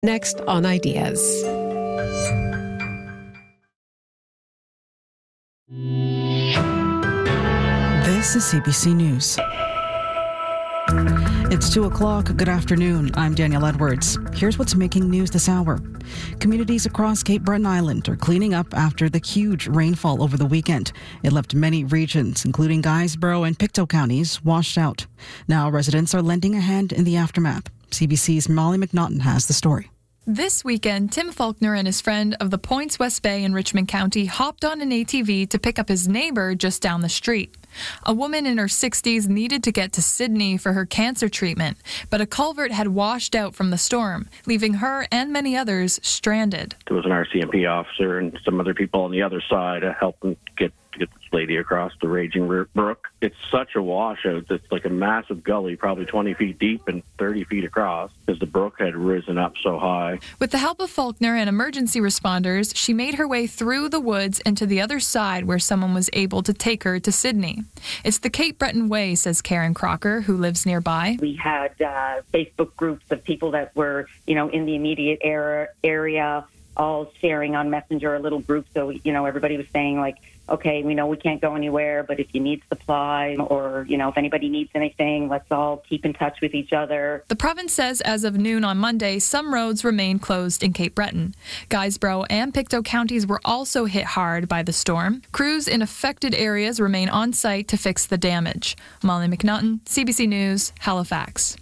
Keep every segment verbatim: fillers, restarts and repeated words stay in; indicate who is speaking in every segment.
Speaker 1: Next on Ideas.
Speaker 2: This is C B C News. It's two o'clock. Good afternoon. I'm Danielle Edwards. Here's what's making news this hour. Communities across Cape Breton Island are cleaning up after the huge rainfall over the weekend. It left many regions, including Guysborough and Pictou counties, washed out. Now residents are lending a hand in the aftermath. C B C's Molly McNaughton has the story.
Speaker 3: This weekend, Tim Faulkner and his friend of the Points West Bay in Richmond County hopped on an A T V to pick up his neighbor just down the street. A woman in her sixties needed to get to Sydney for her cancer treatment, but a culvert had washed out from the storm, leaving her and many others stranded.
Speaker 4: There was an R C M P officer and some other people on the other side uh, helping get to get this lady across the raging brook. It's such a washout. It's like a massive gully, probably twenty feet deep and thirty feet across, because the brook had risen up so high.
Speaker 3: With the help of Faulkner and emergency responders, she made her way through the woods and to the other side where someone was able to take her to Sydney. It's the Cape Breton way, says Karen Crocker, who lives nearby.
Speaker 5: We had uh, Facebook groups of people that were, you know, in the immediate era, area, all sharing on Messenger, a little group. So, you know, everybody was saying, like, okay, we know we can't go anywhere, but if you need supply or, you know, if anybody needs anything, let's all keep in touch with each other.
Speaker 3: The province says as of noon on Monday, some roads remain closed in Cape Breton. Guysborough and Pictou counties were also hit hard by the storm. Crews in affected areas remain on site to fix the damage. Molly McNaughton, C B C News, Halifax.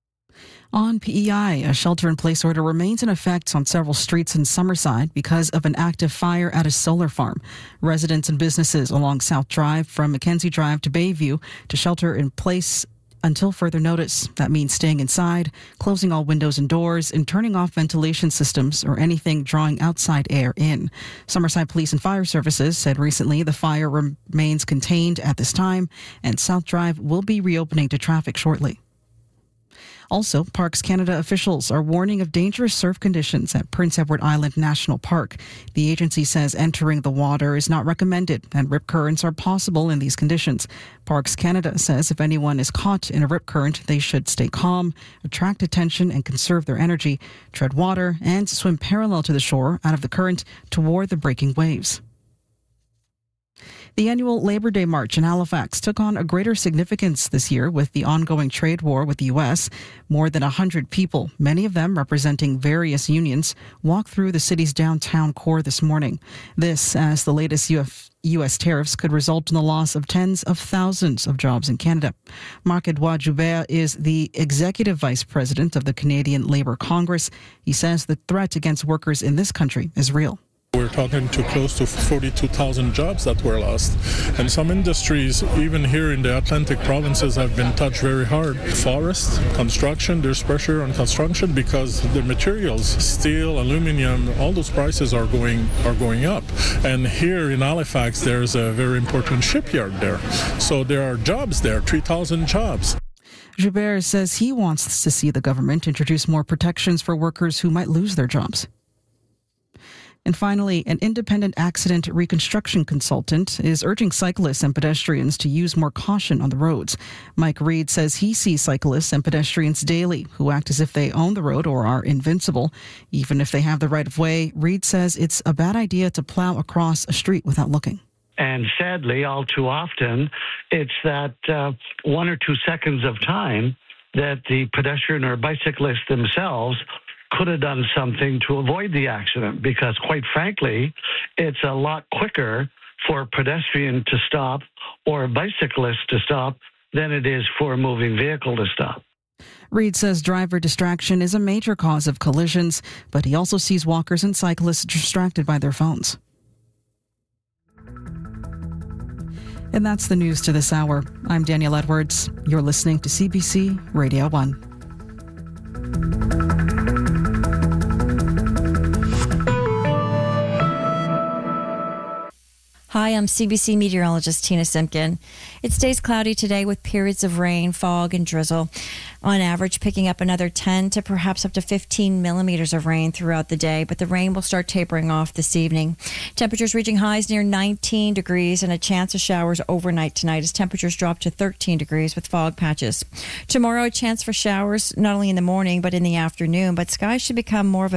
Speaker 2: On P E I, a shelter-in-place order remains in effect on several streets in Summerside because of an active fire at a solar farm. Residents and businesses along South Drive from Mackenzie Drive to Bayview to shelter in place until further notice. That means staying inside, closing all windows and doors, and turning off ventilation systems or anything drawing outside air in. Summerside Police and Fire Services said recently the fire remains contained at this time, and South Drive will be reopening to traffic shortly. Also, Parks Canada officials are warning of dangerous surf conditions at Prince Edward Island National Park. The agency says entering the water is not recommended and rip currents are possible in these conditions. Parks Canada says if anyone is caught in a rip current, they should stay calm, attract attention and conserve their energy, tread water and swim parallel to the shore out of the current toward the breaking waves. The annual Labor Day March in Halifax took on a greater significance this year with the ongoing trade war with the U S. More than one hundred people, many of them representing various unions, walked through the city's downtown core this morning. This as the latest U S tariffs could result in the loss of tens of thousands of jobs in Canada. Marc-Edouard Joubert is the Executive Vice President of the Canadian Labour Congress. He says the threat against workers in this country is real.
Speaker 6: We're talking to close to forty-two thousand jobs that were lost. And some industries, even here in the Atlantic provinces, have been touched very hard. Forest, construction, there's pressure on construction because the materials, steel, aluminum, all those prices are going are going up. And here in Halifax, there's a very important shipyard there. So there are jobs there, three thousand jobs.
Speaker 2: Joubert says he wants to see the government introduce more protections for workers who might lose their jobs. And finally, an independent accident reconstruction consultant is urging cyclists and pedestrians to use more caution on the roads. Mike Reid says he sees cyclists and pedestrians daily who act as if they own the road or are invincible. Even if they have the right of way, Reid says it's a bad idea to plow across a street without looking.
Speaker 7: And sadly, all too often, it's that uh, one or two seconds of time that the pedestrian or bicyclist themselves could have done something to avoid the accident, because quite frankly, it's a lot quicker for a pedestrian to stop or a bicyclist to stop than it is for a moving vehicle to stop.
Speaker 2: Reid says driver distraction is a major cause of collisions, but he also sees walkers and cyclists distracted by their phones. And that's the news to this hour. I'm Danielle Edwards. You're listening to C B C Radio one.
Speaker 1: Hi, I'm C B C meteorologist Tina Simpkin. It stays cloudy today with periods of rain, fog, and drizzle. On average, picking up another ten to perhaps up to fifteen millimeters of rain throughout the day, but the rain will start tapering off this evening. Temperatures reaching highs near nineteen degrees and a chance of showers overnight tonight as temperatures drop to thirteen degrees with fog patches. Tomorrow, a chance for showers not only in the morning but in the afternoon, but skies should become more of a